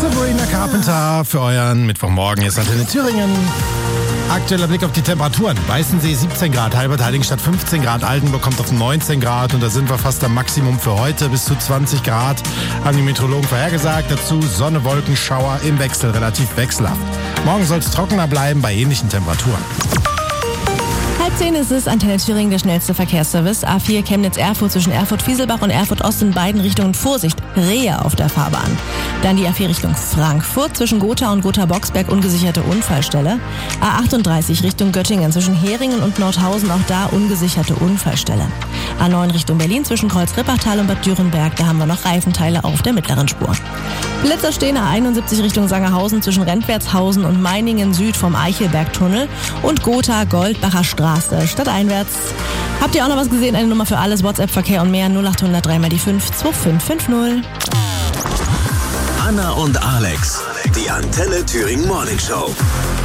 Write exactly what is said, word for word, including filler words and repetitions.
Sabrina Carpenter für euren Mittwochmorgen. Hier ist Antenne Thüringen. Aktueller Blick auf die Temperaturen. Weißensee siebzehn Grad, Halbert Heiligenstadt fünfzehn Grad, Altenburg kommt auf neunzehn Grad und da sind wir fast am Maximum für heute. Bis zu zwanzig Grad haben die Meteorologen vorhergesagt. Dazu Sonne, Wolken, Schauer im Wechsel, relativ wechselhaft. Morgen soll es trockener bleiben bei ähnlichen Temperaturen. Halb zehn ist es, Antenne Thüringen, der schnellste Verkehrsservice. A vier Chemnitz-Erfurt zwischen Erfurt-Fieselbach und Erfurt-Ost in beiden Richtungen Vorsicht, Rehe auf der Fahrbahn. Dann die A vier Richtung Frankfurt zwischen Gotha und Gotha-Boxberg ungesicherte Unfallstelle. A achtunddreißig Richtung Göttingen zwischen Heringen und Nordhausen, auch da ungesicherte Unfallstelle. A neun Richtung Berlin zwischen Kreuz-Rippachtal und Bad Dürrenberg, da haben wir noch Reifenteile auf der mittleren Spur. Blitzer stehen A einundsiebzig Richtung Sangerhausen zwischen Rentwertshausen und Meiningen Süd vom Eichelbergtunnel und Gotha Goldbacher Straße stadteinwärts. Habt ihr auch noch was gesehen? Eine Nummer für alles, WhatsApp-Verkehr und mehr null acht hundert drei mal die fünf zwei fünf fünf null. Anna und Alex, die Antenne Thüringen Morning Show.